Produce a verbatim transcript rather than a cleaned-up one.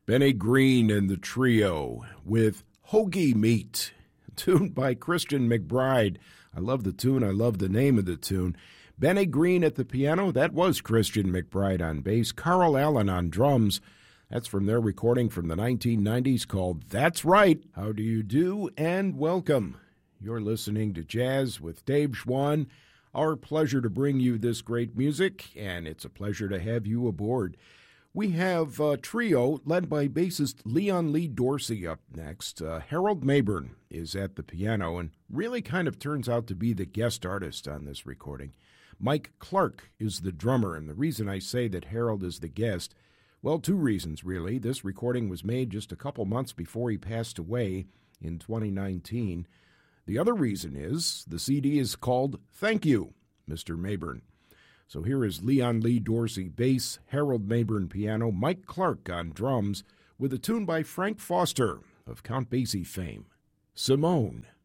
Benny Green and the Trio with Hoagie Meat, tuned by Christian McBride. I love the tune. I love the name of the tune. Benny Green at the piano, that was Christian McBride on bass. Carl Allen on drums. That's from their recording from the nineteen nineties called That's Right. How do you do, and welcome. You're listening to Jazz with Dave Schwann. Our pleasure to bring you this great music, and it's a pleasure to have you aboard. We have a trio led by bassist Leon Lee Dorsey up next. Uh, Harold Mabern is at the piano and really kind of turns out to be the guest artist on this recording. Mike Clark is the drummer, and the reason I say that Harold is the guest, well, two reasons really. This recording was made just a couple months before he passed away in twenty nineteen. The other reason is the C D is called Thank You, Mister Mabern. So here is Leon Lee Dorsey bass, Harold Mabern piano, Mike Clark on drums, with a tune by Frank Foster of Count Basie fame, Simone.